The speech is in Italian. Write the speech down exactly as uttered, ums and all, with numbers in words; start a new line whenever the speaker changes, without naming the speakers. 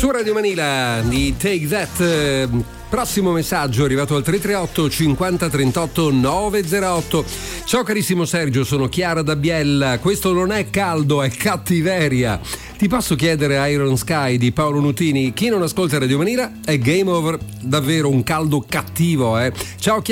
Su Radio Manila di Take That. Prossimo messaggio arrivato al tre tre otto cinquanta trentotto novecentotto. Ciao carissimo Sergio, sono Chiara da Biella. Questo non è caldo, è cattiveria. Ti posso chiedere Iron Sky di Paolo Nutini? Chi non ascolta Radio Manila è game over, davvero un caldo cattivo, eh. Ciao Chiara.